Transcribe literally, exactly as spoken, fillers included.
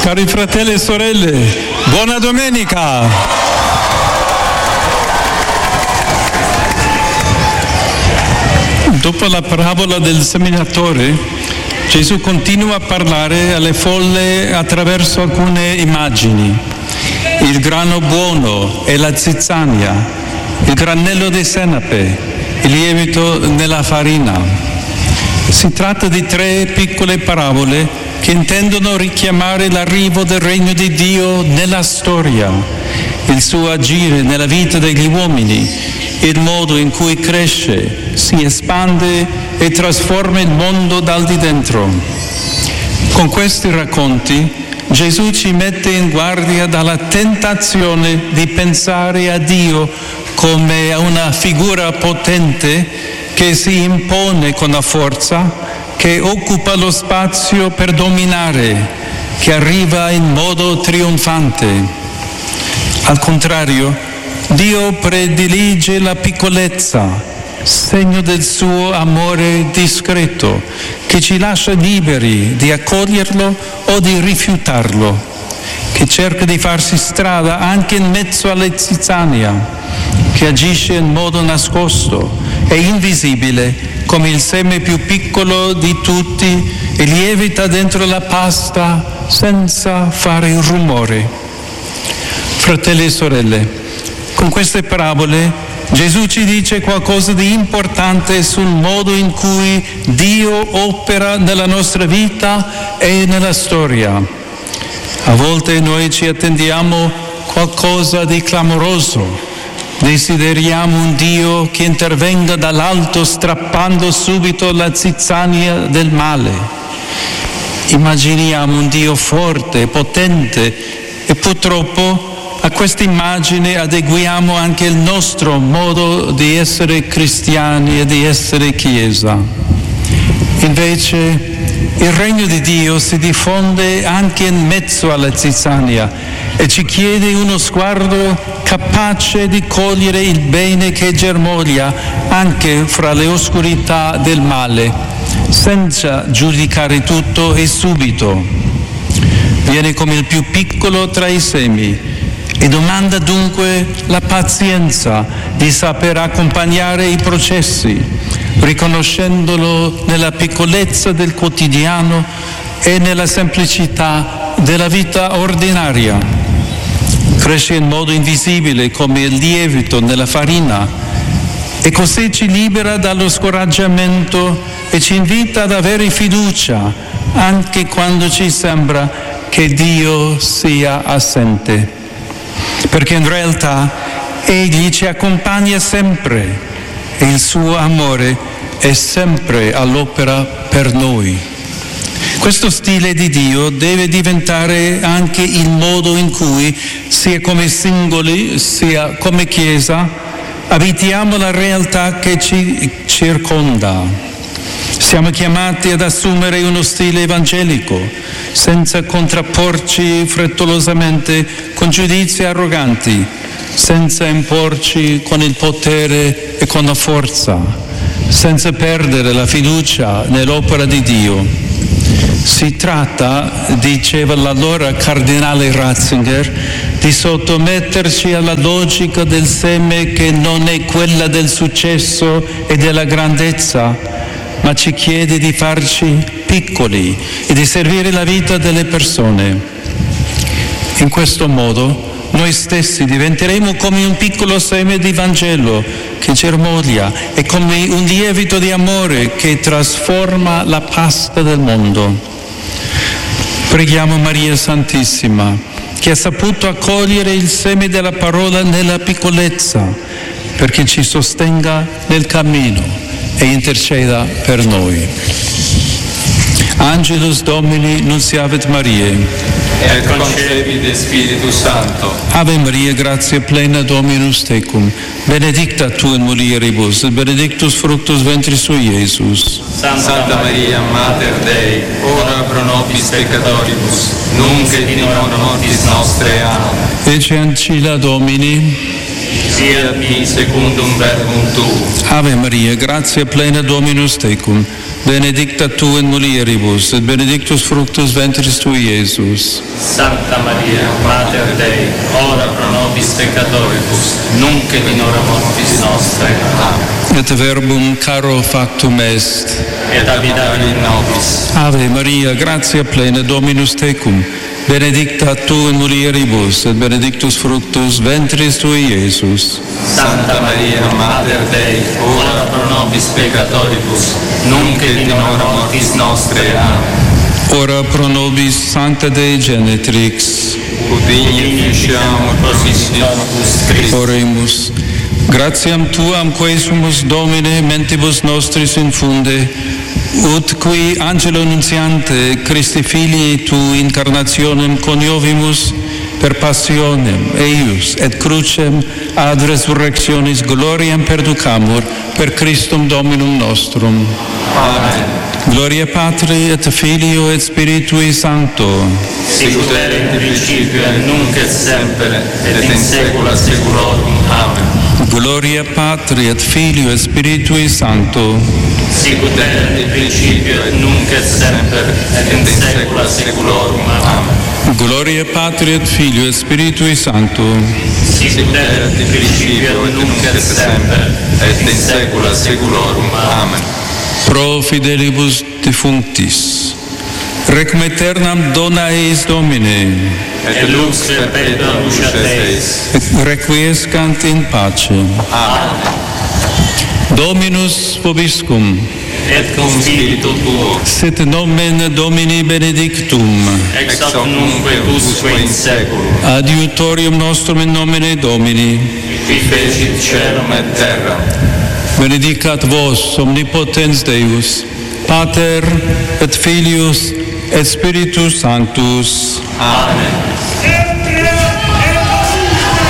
Cari fratelli e sorelle, buona domenica! Dopo la parabola del seminatore, Gesù continua a parlare alle folle attraverso alcune immagini. Il grano buono e la zizzania, il granello di senape, il lievito nella farina. Si tratta di tre piccole parabole che intendono richiamare l'arrivo del regno di Dio nella storia, il suo agire nella vita degli uomini, il modo in cui cresce, si espande e trasforma il mondo dal di dentro. Con questi racconti Gesù ci mette in guardia dalla tentazione di pensare a Dio come a una figura potente che si impone con la forza, che occupa lo spazio per dominare, che arriva in modo trionfante. Al contrario, Dio predilige la piccolezza, segno del suo amore discreto, che ci lascia liberi di accoglierlo o di rifiutarlo, che cerca di farsi strada anche in mezzo alla zizzania, che agisce in modo nascosto e invisibile come il seme più piccolo di tutti e lievita dentro la pasta senza fare rumore. Fratelli e sorelle, con queste parabole Gesù ci dice qualcosa di importante sul modo in cui Dio opera nella nostra vita e nella storia. A volte noi ci attendiamo qualcosa di clamoroso. Desideriamo un Dio che intervenga dall'alto strappando subito la zizzania del male. Immaginiamo un Dio forte, potente e purtroppo a questa immagine adeguiamo anche il nostro modo di essere cristiani e di essere Chiesa. Invece il regno di Dio si diffonde anche in mezzo alla zizzania e ci chiede uno sguardo capace di cogliere il bene che germoglia anche fra le oscurità del male, senza giudicare tutto e subito. Viene come il più piccolo tra i semi e domanda dunque la pazienza di saper accompagnare i processi, riconoscendolo nella piccolezza del quotidiano e nella semplicità della vita ordinaria. Cresce in modo invisibile come il lievito nella farina e così ci libera dallo scoraggiamento e ci invita ad avere fiducia anche quando ci sembra che Dio sia assente, perché in realtà Egli ci accompagna sempre e il suo amore è sempre all'opera per noi. Questo stile di Dio deve diventare anche il modo in cui, sia come singoli, sia come Chiesa, abitiamo la realtà che ci circonda. Siamo chiamati ad assumere uno stile evangelico, senza contrapporci frettolosamente con giudizi arroganti, senza imporci con il potere e con la forza, senza perdere la fiducia nell'opera di Dio. Si tratta, diceva l'allora cardinale Ratzinger, di sottometterci alla logica del seme che non è quella del successo e della grandezza, ma ci chiede di farci piccoli e di servire la vita delle persone. In questo modo noi stessi diventeremo come un piccolo seme di Vangelo che germoglia e come un lievito di amore che trasforma la pasta del mondo. Preghiamo Maria Santissima, che ha saputo accogliere il seme della parola nella piccolezza, perché ci sostenga nel cammino e interceda per noi. Angelus Domini nunciavit Mariae. Et concepi de Spiritus Sancto. Ave Maria, gratia plena, Dominus tecum, benedicta tu in mulieribus, et benedictus fructus ventris sui, Iesus. Santa Maria, Mater Dei, ora pro nobis peccatoribus, nunc et in hora mortis nostre. Amen. Ecce ancilla Domini. Fiat mi secundum verbum tuum. Ave Maria, gratia plena, Dominus tecum, benedicta tu in mulieribus, et benedictus fructus ventris tui, Iesus. Santa Maria, Mater Dei, ora pro nobis peccatoribus, nunc et in hora mortis nostre. Amen. Et verbum caro factum est. Et habitavit in nobis. Ave Maria, gratia plena, Dominus tecum, benedicta tu in mulieribus, et benedictus fructus ventris tui, Iesus. Santa Maria, Mater Dei, ora pro nobis peccatoribus, nunc et in hora mortis nostre. Amen. Ora pro nobis Sancta Dei Genitrix, ut digni ficiamur promissionibus Christi. Oremus. Gratiam Tuam quae sumus Domine mentibus nostris infunde, ut qui angelo nuntiante Christi Filii tu incarnationem coniovimus per passionem eius et crucem ad resurrectionis gloriam perducamur per Christum Dominum nostrum. Amen. Gloria Patri et Filio et Spiritui Sancto. Sicut erat in principio et nunc et semper et in saecula saeculorum. Amen. Gloria Patri et Filio et Spiritui Sancto. Sicut erat in principio et nunc et semper et in saecula saeculorum. Amen. Gloria Patri et Filio et Spiritui Sancto. Sicut erat in principio et nunc et semper et in saecula saeculorum. Amen. Pro fidelibus defunctis, requiem aeternam dona eis Domine, et lux perpetua luceat eis, et requiescant in pace. Amen. Dominus vobiscum, Et cum spiritu tuo, sit nomen Domini benedictum, ex hoc nunc et usque in saeculum, adiutorium nostrum in nomine Domini, qui fecit caelum et terram. benedicat vos omnipotens Deus, Pater et Filius et Spiritus Sanctus. Amen.